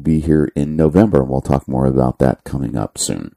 be here in November, and we'll talk more about that coming up soon.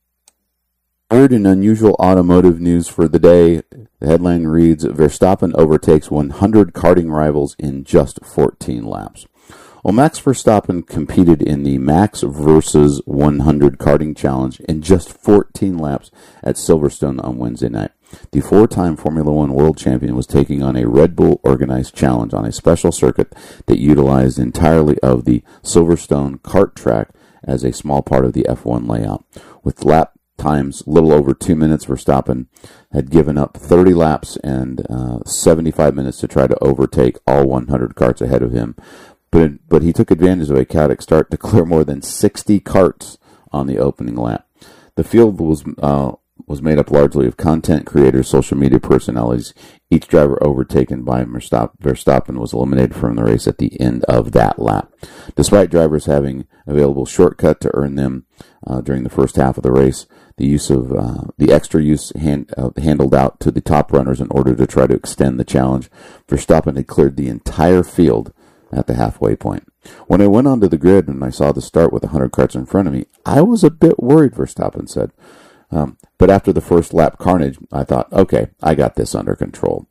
Weird and unusual automotive news for the day. The headline reads, Verstappen overtakes 100 karting rivals in just 14 laps. Well, Max Verstappen competed in the Max vs. 100 karting challenge in just 14 laps at Silverstone on Wednesday night. The four-time Formula One world champion was taking on a Red Bull-organized challenge on a special circuit that utilized entirely of the Silverstone kart track as a small part of the F1 layout. With lap times little over 2 minutes, Verstappen had given up 30 laps and 75 minutes to try to overtake all 100 karts ahead of him. But he took advantage of a chaotic start to clear more than 60 karts on the opening lap. The field was made up largely of content creators, social media personalities. Each driver overtaken by Verstappen was eliminated from the race at the end of that lap. Despite drivers having available shortcut to earn them during the first half of the race, the use of the extra use handled out to the top runners in order to try to extend the challenge. Verstappen had cleared the entire field at the halfway point. When I went onto the grid and I saw the start with 100 karts in front of me, I was a bit worried, Verstappen said. But after the first lap carnage, I thought, okay, I got this under control.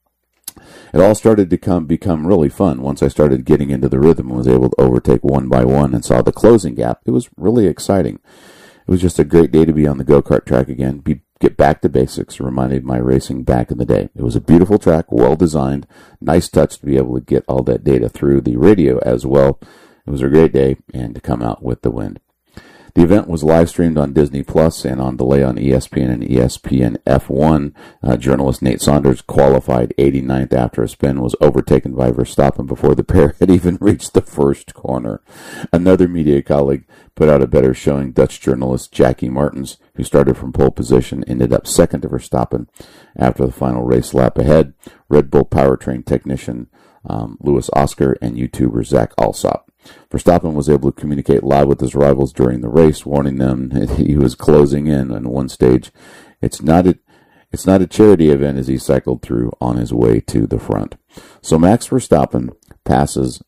It all started to become really fun once I started getting into the rhythm and was able to overtake one by one and saw the closing gap. It was really exciting. It was just a great day to be on the go-kart track again, get back to basics, reminded my racing back in the day. It was a beautiful track, well-designed, nice touch to be able to get all that data through the radio as well. It was a great day, and to come out with the win. The event was live-streamed on Disney Plus and on delay on ESPN and ESPN F1. Journalist Nate Saunders qualified 89th after a spin, was overtaken by Verstappen before the pair had even reached the first corner. Another media colleague put out a better showing. Dutch journalist Jackie Martens, who started from pole position, ended up second to Verstappen after the final race lap ahead. Red Bull powertrain technician Louis Oscar and YouTuber Zach Alsop. Verstappen was able to communicate live with his rivals during the race, warning them he was closing in on one stage. It's not a charity event as he cycled through on his way to the front. So Max Verstappen passes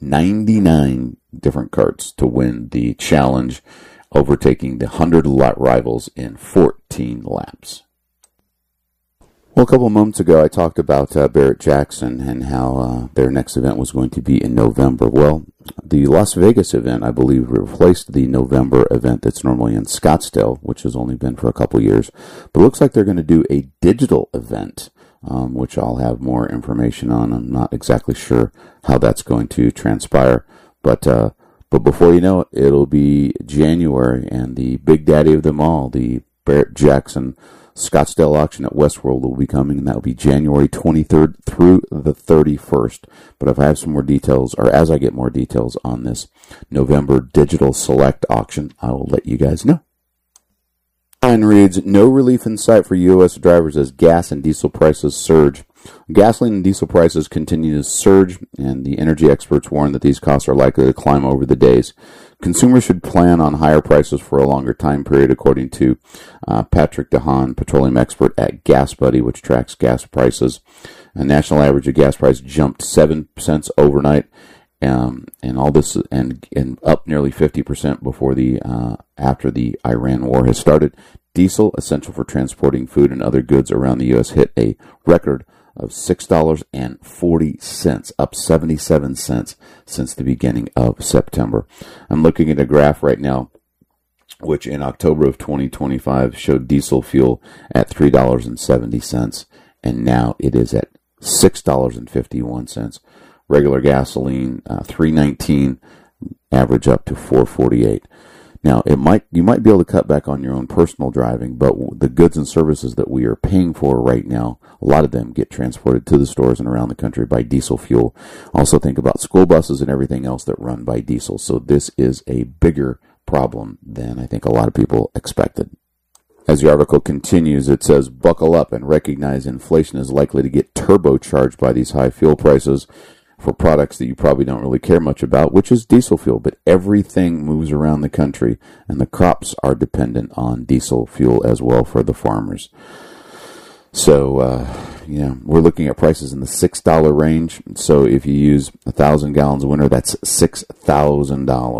99 different karts to win the challenge, overtaking the 100 rivals in 14 laps. Well, a couple of moments ago, I talked about Barrett Jackson and how their next event was going to be in November. Well, the Las Vegas event, I believe, replaced the November event that's normally in Scottsdale, which has only been for a couple of years. But it looks like they're going to do a digital event, which I'll have more information on. I'm not exactly sure how that's going to transpire. But before you know it, it'll be January, and the big daddy of them all, the Barrett Jackson Scottsdale auction at Westworld, will be coming, and that will be January 23rd through the 31st. But if I have some more details, or as I get more details on this November Digital Select auction, I will let you guys know. Line reads, no relief in sight for U.S. drivers as gas and diesel prices surge. Gasoline and diesel prices continue to surge, and the energy experts warn that these costs are likely to climb over the days. Consumers should plan on higher prices for a longer time period, according to Patrick DeHaan, petroleum expert at GasBuddy, which tracks gas prices. A national average of gas price jumped 7 cents overnight, and all this and up nearly 50% before after the Iran war has started. Diesel, essential for transporting food and other goods around the U.S., hit a record of $6.40, up 77 cents since the beginning of September. I'm looking at a graph right now, which in October of 2025 showed diesel fuel at $3.70, and now it is at $6.51. Regular gasoline, $3.19, average up to $4.48. Now, you might be able to cut back on your own personal driving, but the goods and services that we are paying for right now, a lot of them get transported to the stores and around the country by diesel fuel. Also think about school buses and everything else that run by diesel. So this is a bigger problem than I think a lot of people expected. As the article continues, it says, buckle up and recognize inflation is likely to get turbocharged by these high fuel prices for products that you probably don't really care much about, which is diesel fuel. But everything moves around the country, and the crops are dependent on diesel fuel as well for the farmers. So, we're looking at prices in the $6 range. So if you use 1,000 gallons a winter, that's $6,000.